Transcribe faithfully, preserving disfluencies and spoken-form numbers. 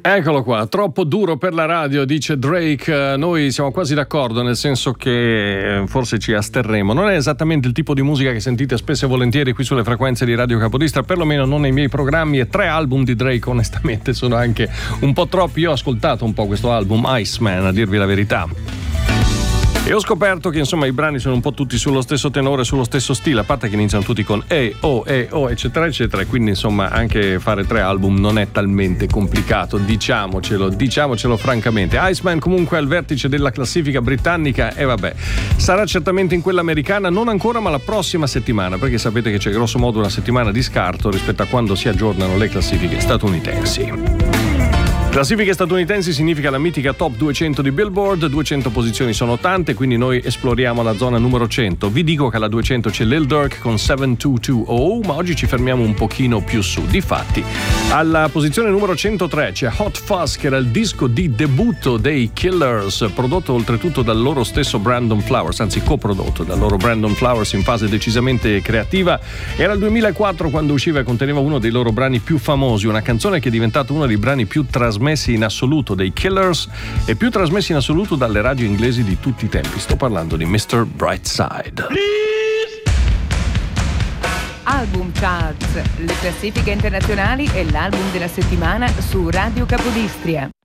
Eccolo qua, troppo duro per la radio, dice Drake. Noi siamo quasi d'accordo, nel senso che forse ci asterremo. Non è esattamente il tipo di musica che sentite spesso e volentieri qui sulle frequenze di Radio Capodistra, perlomeno non nei miei programmi, e tre album di Drake onestamente sono anche un po' troppi. Io ho ascoltato un po' questo album, Iceman, a dirvi la verità. E ho scoperto che insomma i brani sono un po' tutti sullo stesso tenore, sullo stesso stile, a parte che iniziano tutti con E, O, E, O, eccetera, eccetera, e quindi insomma anche fare tre album non è talmente complicato, diciamocelo, diciamocelo francamente. Iceman comunque al vertice della classifica britannica e vabbè, sarà certamente in quella americana, non ancora ma la prossima settimana, perché sapete che c'è grosso modo una settimana di scarto rispetto a quando si aggiornano le classifiche statunitensi. Classifiche statunitensi significa la mitica top duecento di Billboard, duecento posizioni sono tante, quindi noi esploriamo la zona numero cento. Vi dico che alla duecento c'è Lil Durk con seven two two zero, ma oggi ci fermiamo un pochino più su. Difatti, alla posizione numero centotré c'è Hot Fuzz, che era il disco di debutto dei Killers, prodotto oltretutto dal loro stesso Brandon Flowers, anzi coprodotto dal loro Brandon Flowers in fase decisamente creativa. Era il duemilaquattro quando usciva e conteneva uno dei loro brani più famosi, una canzone che è diventata uno dei brani più trasmessi in assoluto dei Killers e più trasmessi in assoluto dalle radio inglesi di tutti i tempi. Sto parlando di mister Brightside. Album Charts, le classifiche internazionali e l'album della settimana su Radio Capodistria.